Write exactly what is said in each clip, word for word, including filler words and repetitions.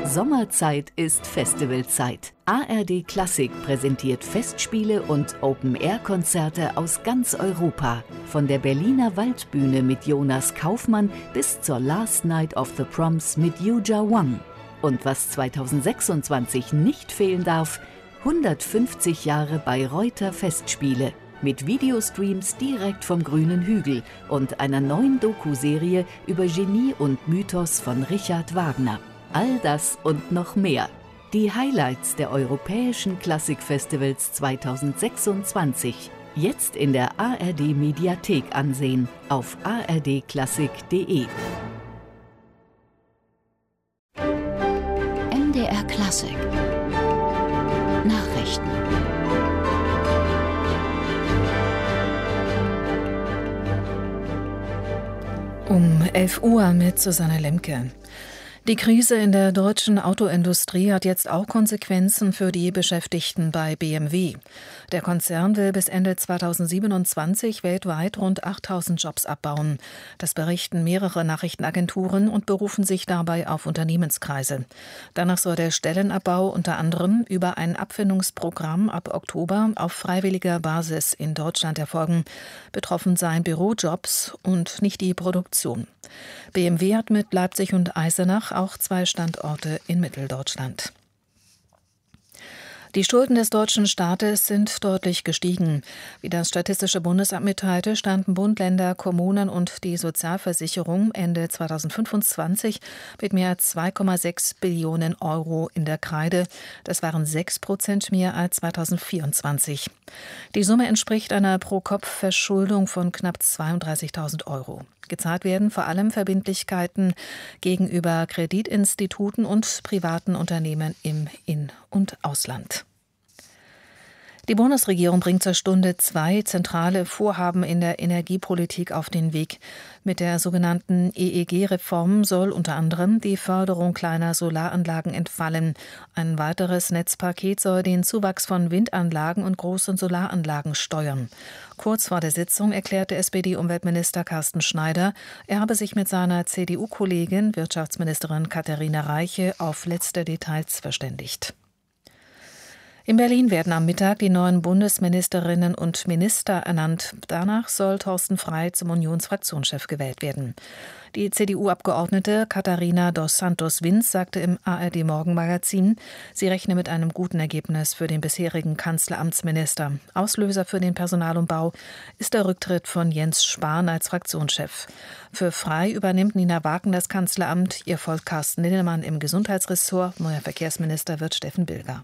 Sommerzeit ist Festivalzeit. A R D Klassik präsentiert Festspiele und Open-Air-Konzerte aus ganz Europa. Von der Berliner Waldbühne mit Jonas Kaufmann bis zur Last Night of the Proms mit Yuja Wang. Und was zweitausendsechsundzwanzig nicht fehlen darf, hundertfünfzig Jahre Bayreuther Festspiele. Mit Videostreams direkt vom grünen Hügel und einer neuen Doku-Serie über Genie und Mythos von Richard Wagner. All das und noch mehr. Die Highlights der Europäischen Klassikfestivals zweitausendsechsundzwanzig. Jetzt in der A R D Mediathek ansehen auf a r d klassik punkt d e. M D R Klassik Nachrichten. Um elf Uhr mit Susanne Lemke. Die Krise in der deutschen Autoindustrie hat jetzt auch Konsequenzen für die Beschäftigten bei B M W. Der Konzern will bis Ende zweitausendsiebenundzwanzig weltweit rund achttausend Jobs abbauen. Das berichten mehrere Nachrichtenagenturen und berufen sich dabei auf Unternehmenskreise. Danach soll der Stellenabbau unter anderem über ein Abfindungsprogramm ab Oktober auf freiwilliger Basis in Deutschland erfolgen. Betroffen seien Bürojobs und nicht die Produktion. B M W hat mit Leipzig und Eisenach auch zwei Standorte in Mitteldeutschland. Die Schulden des deutschen Staates sind deutlich gestiegen. Wie das Statistische Bundesamt mitteilte, standen Bund, Länder, Kommunen und die Sozialversicherung Ende zweitausendfünfundzwanzig mit mehr als zwei Komma sechs Billionen Euro in der Kreide. Das waren sechs Prozent mehr als zweitausendvierundzwanzig. Die Summe entspricht einer Pro-Kopf-Verschuldung von knapp zweiunddreißigtausend Euro. Gezahlt werden vor allem Verbindlichkeiten gegenüber Kreditinstituten und privaten Unternehmen im In- und Ausland. Die Bundesregierung bringt zur Stunde zwei zentrale Vorhaben in der Energiepolitik auf den Weg. Mit der sogenannten E E G-Reform soll unter anderem die Förderung kleiner Solaranlagen entfallen. Ein weiteres Netzpaket soll den Zuwachs von Windanlagen und großen Solaranlagen steuern. Kurz vor der Sitzung erklärte S P D-Umweltminister Carsten Schneider, er habe sich mit seiner C D U-Kollegin, Wirtschaftsministerin Katharina Reiche, auf letzte Details verständigt. In Berlin werden am Mittag die neuen Bundesministerinnen und Minister ernannt. Danach soll Thorsten Frey zum Unionsfraktionschef gewählt werden. Die C D U-Abgeordnete Katharina dos Santos-Vinz sagte im A R D-Morgenmagazin, sie rechne mit einem guten Ergebnis für den bisherigen Kanzleramtsminister. Auslöser für den Personalumbau ist der Rücktritt von Jens Spahn als Fraktionschef. Für Frey übernimmt Nina Wagen das Kanzleramt, ihr folgt Carsten Linnemann im Gesundheitsressort, neuer Verkehrsminister wird Steffen Bilger.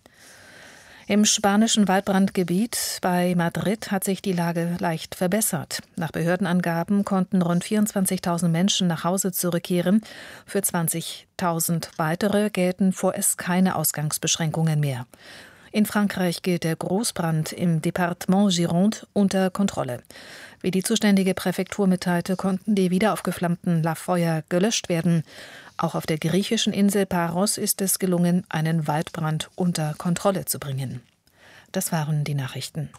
Im spanischen Waldbrandgebiet bei Madrid hat sich die Lage leicht verbessert. Nach Behördenangaben konnten rund vierundzwanzigtausend Menschen nach Hause zurückkehren. Für zwanzigtausend weitere gelten vorerst keine Ausgangsbeschränkungen mehr. In Frankreich gilt der Großbrand im Departement Gironde unter Kontrolle. Wie die zuständige Präfektur mitteilte, konnten die wiederaufgeflammten Feuer gelöscht werden. Auch auf der griechischen Insel Paros ist es gelungen, einen Waldbrand unter Kontrolle zu bringen. Das waren die Nachrichten.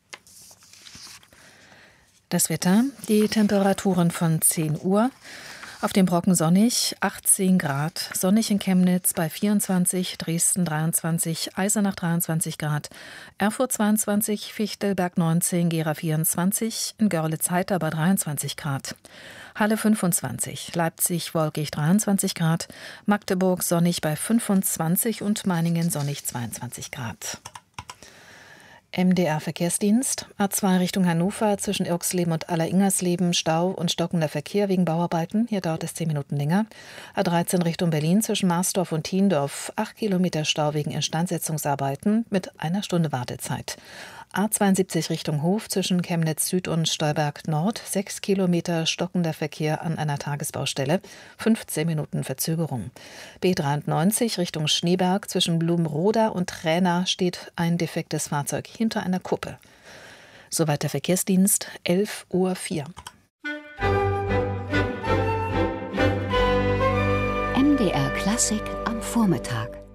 Das Wetter, die Temperaturen von zehn Uhr. Auf dem Brocken sonnig, achtzehn Grad, sonnig in Chemnitz bei vierundzwanzig, Dresden dreiundzwanzig, Eisenach dreiundzwanzig Grad, Erfurt zweiundzwanzig, Fichtelberg neunzehn, Gera vierundzwanzig, in Görlitz-Heiter bei dreiundzwanzig Grad. Halle fünfundzwanzig, Leipzig wolkig dreiundzwanzig Grad, Magdeburg sonnig bei fünfundzwanzig und Meiningen sonnig zweiundzwanzig Grad. M D R-Verkehrsdienst, A zwei Richtung Hannover zwischen Irxleben und Aller-Ingersleben, Stau und stockender Verkehr wegen Bauarbeiten. Hier dauert es zehn Minuten länger. A dreizehn Richtung Berlin zwischen Marsdorf und Thiendorf, acht Kilometer Stau wegen Instandsetzungsarbeiten mit einer Stunde Wartezeit. A zweiundsiebzig Richtung Hof zwischen Chemnitz Süd und Stolberg Nord, sechs Kilometer stockender Verkehr an einer Tagesbaustelle, fünfzehn Minuten Verzögerung. B dreiundneunzig Richtung Schneeberg zwischen Blumenroda und Träna steht ein defektes Fahrzeug hinter einer Kuppe. Soweit der Verkehrsdienst, elf Uhr vier. M D R Klassik am Vormittag.